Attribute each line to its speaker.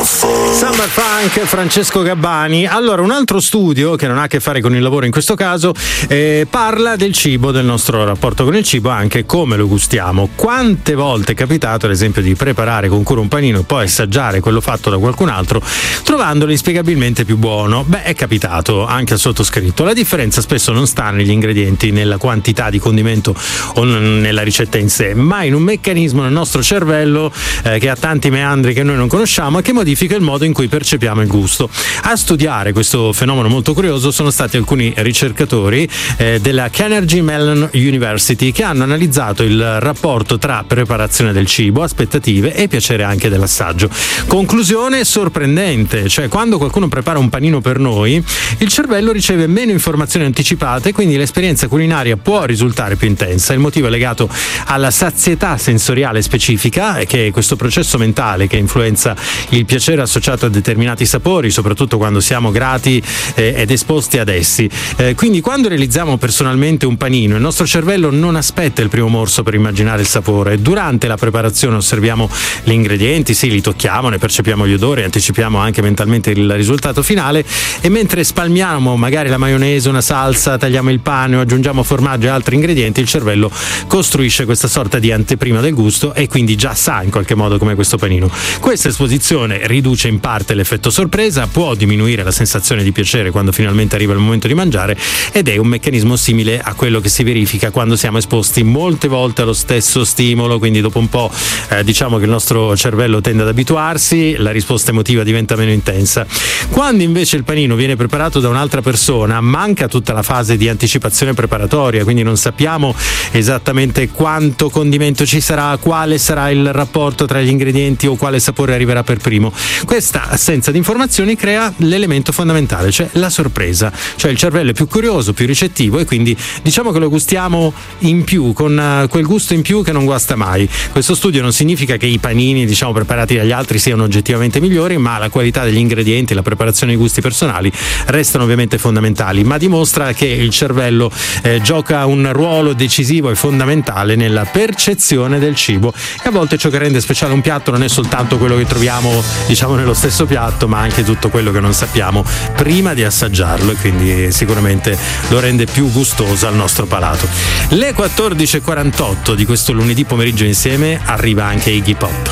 Speaker 1: Summer Funk, Francesco Gabbani. Allora, un altro studio che non ha a che fare con il lavoro in questo caso parla del cibo, del nostro rapporto con il cibo, anche come lo gustiamo. Quante volte è capitato, ad esempio, di preparare con cura un panino e poi assaggiare quello fatto da qualcun altro trovandolo inspiegabilmente più buono? Beh, è capitato anche al sottoscritto. La differenza spesso non sta negli ingredienti, nella quantità di condimento o nella ricetta in sé, ma in un meccanismo nel nostro cervello che ha tanti meandri che noi non conosciamo e che modifica il modo in cui percepiamo il gusto. A studiare questo fenomeno molto curioso sono stati alcuni ricercatori della Carnegie Mellon University, che hanno analizzato il rapporto tra preparazione del cibo, aspettative e piacere anche dell'assaggio. Conclusione sorprendente, cioè quando qualcuno prepara un panino per noi, il cervello riceve meno informazioni anticipate, quindi l'esperienza culinaria può risultare più intensa. Il motivo è legato alla sazietà sensoriale specifica, che è questo processo mentale che influenza il piacere associato a determinati sapori, soprattutto quando siamo grati ed esposti ad essi. Quindi quando realizziamo personalmente un panino, il nostro cervello non aspetta il primo morso per immaginare il sapore. Durante la preparazione osserviamo gli ingredienti, sì, li tocchiamo, ne percepiamo gli odori, anticipiamo anche mentalmente il risultato finale, e mentre spalmiamo magari la maionese, una salsa, tagliamo il pane o aggiungiamo formaggio e altri ingredienti, il cervello costruisce questa sorta di anteprima del gusto e quindi già sa in qualche modo com'è questo panino. Questa esposizione riduce in parte l'effetto sorpresa, può diminuire la sensazione di piacere quando finalmente arriva il momento di mangiare, ed è un meccanismo simile a quello che si verifica quando siamo esposti molte volte allo stesso stimolo, quindi dopo un po' diciamo che il nostro cervello tende ad abituarsi, la risposta emotiva diventa meno intensa. Quando invece il panino viene preparato da un'altra persona, manca tutta la fase di anticipazione preparatoria, quindi non sappiamo esattamente quanto condimento ci sarà, quale sarà il rapporto tra gli ingredienti o quale sapore arriverà per primo. Questa assenza di informazioni crea l'elemento fondamentale, cioè la sorpresa, cioè il cervello è più curioso, più ricettivo, e quindi diciamo che lo gustiamo in più, con quel gusto in più che non guasta mai. Questo studio non significa che i panini, diciamo, preparati dagli altri siano oggettivamente migliori, ma la qualità degli ingredienti, la preparazione e i gusti personali restano ovviamente fondamentali, ma dimostra che il cervello gioca un ruolo decisivo e fondamentale nella percezione del cibo, e a volte ciò che rende speciale un piatto non è soltanto quello che troviamo, diciamo, nello stesso piatto, ma anche tutto quello che non sappiamo prima di assaggiarlo, e quindi sicuramente lo rende più gustoso al nostro palato. Le 14:48 di questo lunedì pomeriggio insieme arriva anche Iggy Pop.